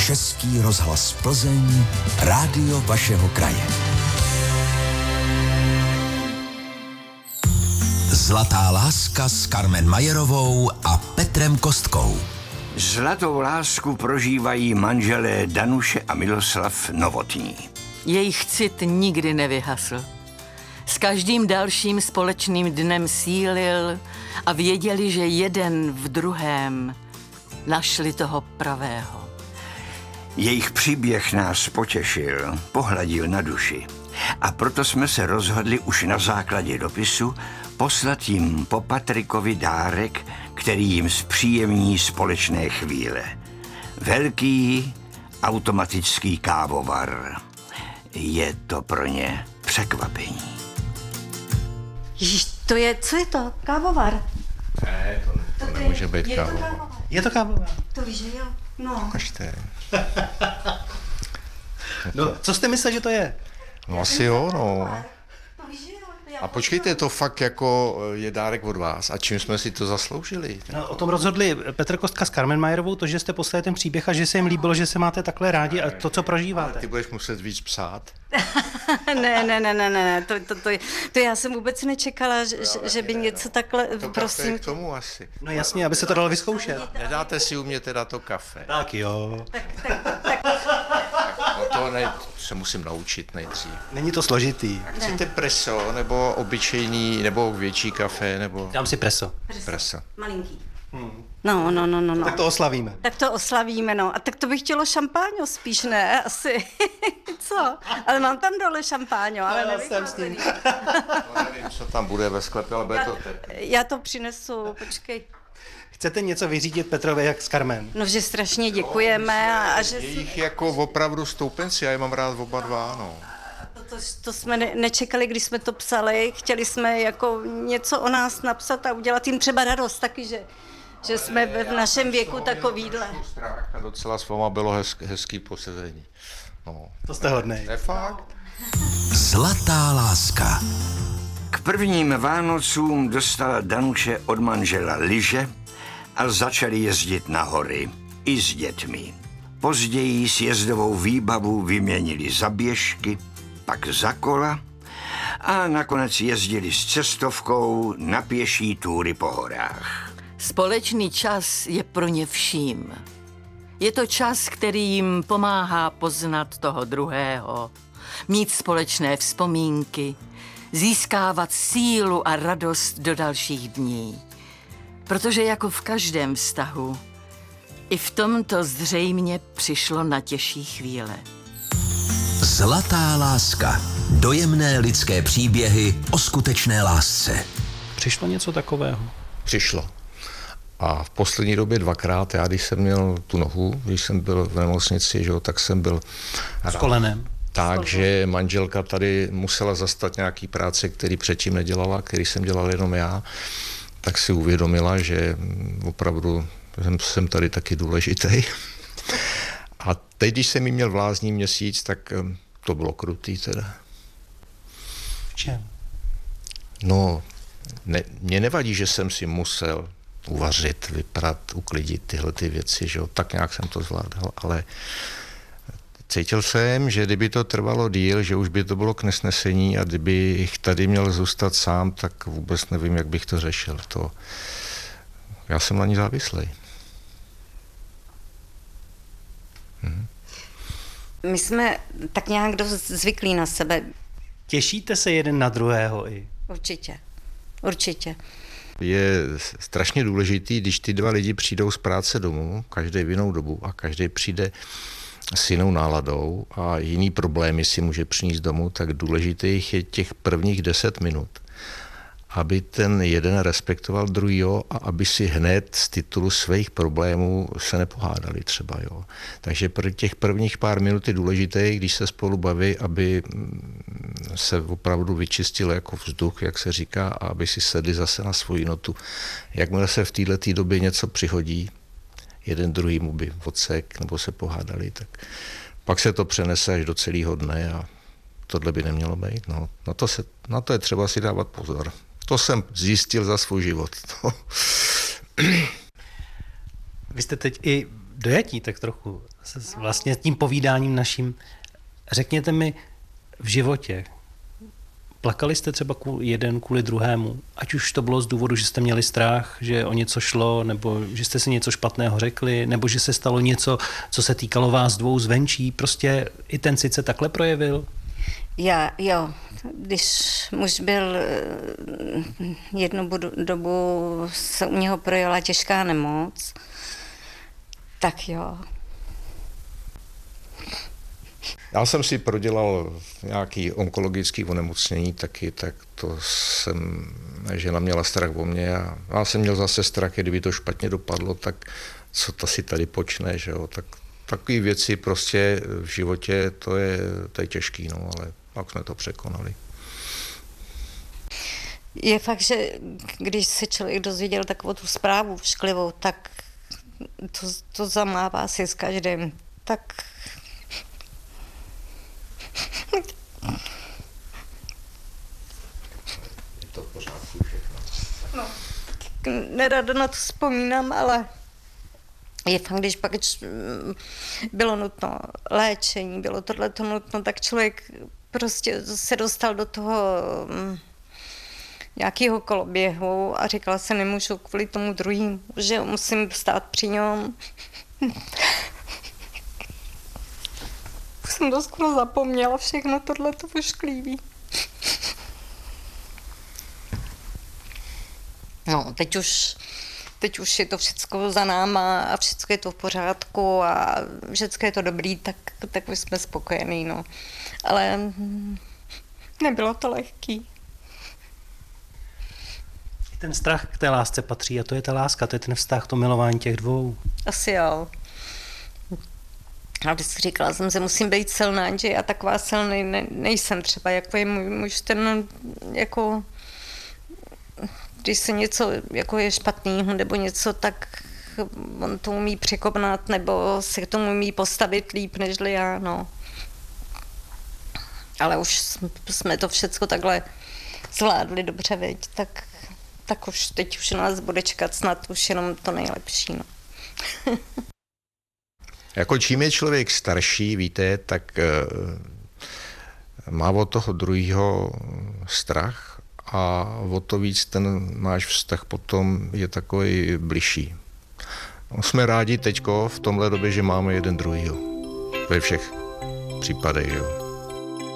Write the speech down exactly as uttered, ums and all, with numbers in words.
Český rozhlas Plzeň, rádio vašeho kraje. Zlatá láska s Carmen Majerovou a Petrem Kostkou. Zlatou lásku prožívají manželé Danuše a Miloslav Novotní. Jejich cit nikdy nevyhasl. S každým dalším společným dnem sílil a věděli, že jeden v druhém našli toho pravého. Jejich příběh nás potěšil, pohladil na duši. A proto jsme se rozhodli už na základě dopisu poslat jim po Patrikovi dárek, který jim zpříjemní společné chvíle. Velký automatický kávovar. Je to pro ně překvapení. Ježiš, to je, co je to? Kávovar? Ne, to, to, to nemůže být kávovar. Je to kávovar? To víš, že jo? No. Kažte. No, co jste myslel, že to je? No asi jo, no. A počkejte, to fakt jako je dárek od vás. A čím jsme si to zasloužili? No, o tom rozhodli Petr Kostka s Carmen Majerovou, to, že jste poslali ten příběh a že se jim líbilo, že se máte takhle rádi a to, co prožíváte. Ty budeš muset víc psát. ne, ne, ne, ne, ne, to, to, to, to já jsem vůbec nečekala, že, že by něco takhle, to prosím. kafe k tomu asi. No jasně, aby se to dalo vyzkoušet. Nedáte si u mě teda to kafe? Tak jo. Tak, tak, tak. No to ne, se musím naučit nejdřív. Není to složitý. Chcete preso, nebo obyčejný, nebo větší kafe, nebo... Dám si preso. Preso. Malinký. Hmm. No, no, no, no, no. Tak to oslavíme. Tak to oslavíme, no. A tak to bych chtělo šampáňo spíš, ne? Asi. Co? Ale mám tam dole šampáňo, ale No, nevím. jsem s ním. No, nevím, co tam bude ve sklepě, ale bude to teď. Já to přinesu, počkej. Chcete něco vyřídit Petrovi jak s Carmen? No, že strašně děkujeme a, a že... Je jich jako opravdu stoupenci, já je mám rád oba dva, no. To, to, to jsme ne, nečekali, když jsme to psali. Chtěli jsme jako něco o nás napsat a udělat jim třeba radost taky, že, že jsme v, v našem věku takovýhle. A docela s váma bylo hezk, hezký posezení. No. To jste hodnej. Je fakt? Zlatá láska. K prvním Vánocům dostala Danuše od manžela lyže a začali jezdit na hory. I s dětmi. Později sjezdovou výbavu vyměnili za běžky, pak za kola a nakonec jezdili s cestovkou na pěší túry po horách. Společný čas je pro ně vším. Je to čas, který jim pomáhá poznat toho druhého, mít společné vzpomínky, získávat sílu a radost do dalších dní. Protože jako v každém vztahu, i v tomto zřejmě přišlo na těžší chvíle. Zlatá láska. Dojemné lidské příběhy o skutečné lásce. Přišlo něco takového? Přišlo. A v poslední době dvakrát, já když jsem měl tu nohu, když jsem byl v nemocnici, že jo, tak jsem byl... S kolenem. Takže manželka tady musela zastat nějaký práce, který předtím nedělala, který jsem dělal jenom já, tak si uvědomila, že opravdu jsem, jsem tady taky důležitý. A teď, když jsem jí měl vlázní měsíc, tak to bylo krutý teda. V čem? No, ne, mě nevadí, že jsem si musel uvařit, vyprat, uklidit tyhle ty věci, že jo, tak nějak jsem to zvládal, ale cítil jsem, že kdyby to trvalo díl, že už by to bylo k nesnesení a kdybych tady měl zůstat sám, tak vůbec nevím, jak bych to řešil. To, já jsem na ní závislý. Mhm. My jsme tak nějak dost zvyklí na sebe. Těšíte se jeden na druhého i? Určitě. Určitě. Je strašně důležitý, když ty dva lidi přijdou z práce domů, každý v jinou dobu a každý přijde s jinou náladou a jiný problémy si může přinést domů, tak důležitých je těch prvních deset minut, aby ten jeden respektoval druhýho a aby si hned z titulu svých problémů se nepohádali třeba. Jo. Takže pro těch prvních pár minut je důležité, když se spolu baví, aby se opravdu vyčistil jako vzduch, jak se říká, a aby si sedli zase na svoji notu. Jakmile se v této době něco přihodí, jeden druhýmu by odsek nebo se pohádali, tak pak se to přenese až do celého dne a tohle by nemělo být. No, na, to se, na to je třeba si dávat pozor. To jsem zjistil za svůj život. Vy jste teď i dojatí tak trochu s vlastně tím povídáním naším. Řekněte mi, v životě plakali jste třeba jeden kvůli druhému, ať už to bylo z důvodu, že jste měli strach, že o něco šlo, nebo že jste si něco špatného řekli, nebo že se stalo něco, co se týkalo vás dvou zvenčí, prostě i ten cit se takhle projevil? Já, jo, když muž byl jednu dobu, se u něho projela těžká nemoc, tak jo. Já jsem si prodělal nějaký onkologický onemocnění taky, tak to jsem, žena měla strach o mě a já jsem měl zase strach, kdyby to špatně dopadlo, tak co to si tady počne, že jo, tak takové věci prostě v životě, to je, to je těžký, no, ale pak jsme to překonali. Je fakt, že když se člověk dozvěděl takovou tu zprávu šklivou, tak to, to zamává si s každým, tak Je to v pořádku všechno. no, nerada na to vzpomínám, ale je fakt, když pak bylo nutno léčení, bylo tohleto nutno, tak člověk prostě se dostal do toho nějakého koloběhu a říkala se, nemůžu kvůli tomu druhým, že musím stát při něm. Už jsem to skoro zapomněla, všechno tohleto ošklivý. No, teď už, teď už je to všecko za náma a všecko je to v pořádku a všecko je to dobrý, tak, tak my jsme spokojení, no. Ale nebylo to lehký. Ten strach k té lásce patří a to je ta láska, to je ten vztah, to milování těch dvou. Asi jo. A vždycky říkala jsem se, musím být silná, že já taková silný ne, nejsem třeba, jako je můj muž, ten jako, když se něco jako je špatného nebo něco, tak on to umí překonat nebo se k tomu umí postavit líp, nežli já, no. Ale už jsme to všecko takhle zvládli dobře, viď, tak, tak už teď už nás bude čekat snad už jenom to nejlepší, no. Jako čím je člověk starší, víte, tak má od toho druhého strach a o to víc ten náš vztah potom je takový bližší. Jsme rádi teďko v tomhle době, že máme jeden druhýho. Ve všech případech, jo.